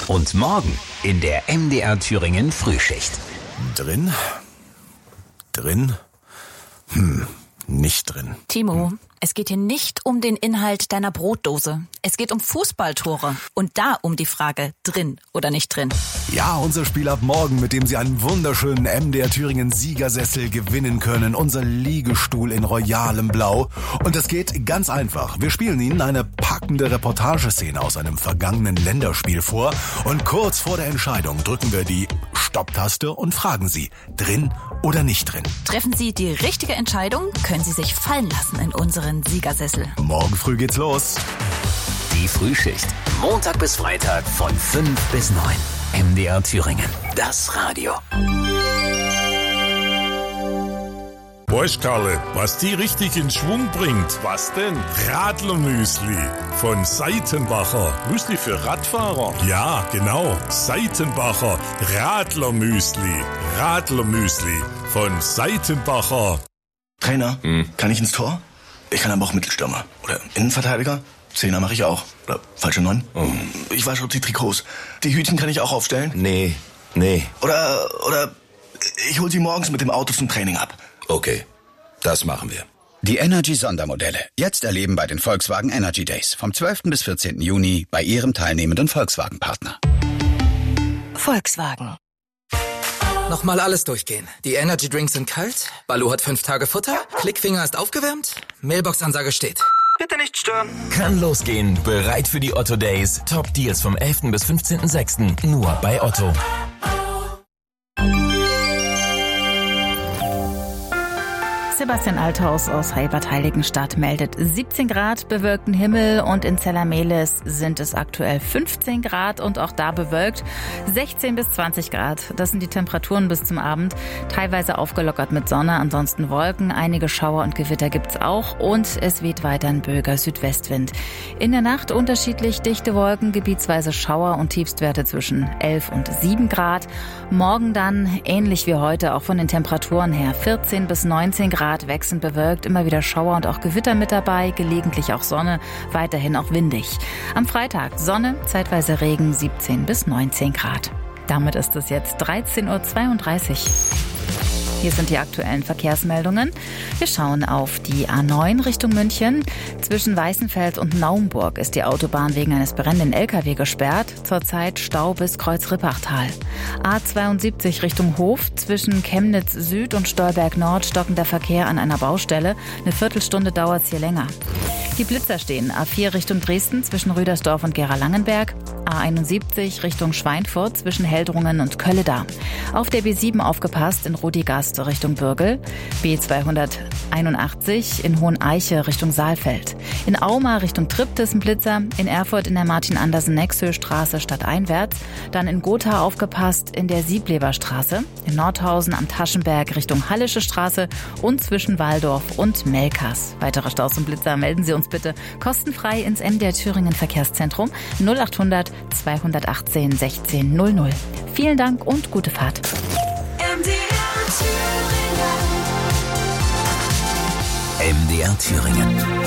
Und morgen in der MDR Thüringen Frühschicht. Drin? Nicht drin. Timo, es geht hier nicht um den Inhalt deiner Brotdose. Es geht um Fußballtore. Und da um die Frage, drin oder nicht drin. Ja, unser Spiel ab morgen, mit dem Sie einen wunderschönen MDR Thüringen Siegersessel gewinnen können. Unser Liegestuhl in royalem Blau. Und das geht ganz einfach. Wir spielen Ihnen eine packende Reportageszene aus einem vergangenen Länderspiel vor. Und kurz vor der Entscheidung drücken wir die Stopptaste und fragen Sie, drin oder nicht drin. Treffen Sie die richtige Entscheidung, können Sie sich fallen lassen in unseren Siegersessel. Morgen früh geht's los. Die Frühschicht. Montag bis Freitag von 5 bis 9. MDR Thüringen. Das Radio. Weißt, Karle, was die richtig in Schwung bringt? Was denn? Radlermüsli von Seitenbacher. Müsli für Radfahrer? Ja, genau. Seitenbacher Radlermüsli. Radlermüsli von Seitenbacher. Trainer, kann ich ins Tor? Ich kann aber auch Mittelstürmer. Oder Innenverteidiger? Zehner mache ich auch. Oder falsche 9? Ich wasche auch die Trikots. Die Hütchen kann ich auch aufstellen? Nee. Oder ich hol sie morgens mit dem Auto zum Training ab. Okay, das machen wir. Die Energy-Sondermodelle. Jetzt erleben bei den Volkswagen Energy Days. Vom 12. bis 14. Juni bei Ihrem teilnehmenden Volkswagen-Partner. Volkswagen. Nochmal alles durchgehen. Die Energy Drinks sind kalt, Baloo hat 5 Tage Futter, Klickfinger ist aufgewärmt, Mailbox-Ansage steht. Bitte nicht stören. Kann losgehen. Bereit für die Otto Days. Top Deals vom 11. bis 15.06. Nur bei Otto. Sebastian Althaus aus Heilbad-Heiligenstadt meldet 17 Grad, bewölkten Himmel und in Zellermehlis sind es aktuell 15 Grad und auch da bewölkt. 16 bis 20 Grad, das sind die Temperaturen bis zum Abend. Teilweise aufgelockert mit Sonne, ansonsten Wolken, einige Schauer und Gewitter gibt's auch und es weht weiter ein böiger Südwestwind. In der Nacht unterschiedlich dichte Wolken, gebietsweise Schauer und Tiefstwerte zwischen 11 und 7 Grad. Morgen dann, ähnlich wie heute, auch von den Temperaturen her, 14 bis 19 Grad. Wechselnd bewölkt, immer wieder Schauer und auch Gewitter mit dabei, gelegentlich auch Sonne, weiterhin auch windig. Am Freitag Sonne, zeitweise Regen, 17 bis 19 Grad. Damit ist es jetzt 13.32 Uhr. Hier sind die aktuellen Verkehrsmeldungen. Wir schauen auf die A9 Richtung München. Zwischen Weißenfels und Naumburg ist die Autobahn wegen eines brennenden LKW gesperrt. Zurzeit Stau bis Kreuz-Rippachtal. A72 Richtung Hof. Zwischen Chemnitz Süd und Stolberg Nord stockender Verkehr an einer Baustelle. Eine Viertelstunde dauert es hier länger. Die Blitzer stehen. A4 Richtung Dresden zwischen Rüdersdorf und Gera-Langenberg. A71 Richtung Schweinfurt zwischen Heldrungen und Kölleda. Auf der B7 aufgepasst in Rudigast Richtung Bürgel. B281 in Hoheneiche Richtung Saalfeld. In Auma Richtung Triptis ein Blitzer. In Erfurt in der Martin-Andersen-Nexö-Straße stadteinwärts. Dann in Gotha aufgepasst in der Siebleberstraße. In Nordhausen am Taschenberg Richtung Hallische Straße und zwischen Waldorf und Melkas. Weitere Staus und Blitzer melden Sie uns bitte kostenfrei ins MDR Thüringen Verkehrszentrum 0800 218 16 00. Vielen Dank und gute Fahrt. MDR Thüringen.